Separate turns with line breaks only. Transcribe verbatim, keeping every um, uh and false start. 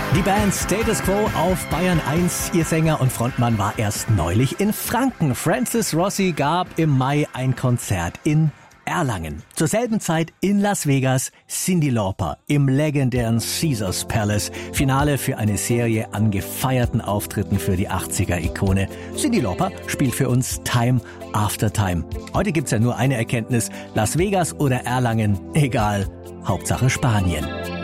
Die Band Status Quo auf Bayern eins. Ihr Sänger und Frontmann war erst neulich in Franken. Francis Rossi gab im Mai ein Konzert in Erlangen. Zur selben Zeit in Las Vegas Cyndi Lauper im legendären Caesars Palace. Finale für eine Serie an gefeierten Auftritten für die achtziger-Ikone. Cyndi Lauper spielt für uns Time After Time. Heute gibt's ja nur eine Erkenntnis. Las Vegas oder Erlangen, egal. Hauptsache Spanien.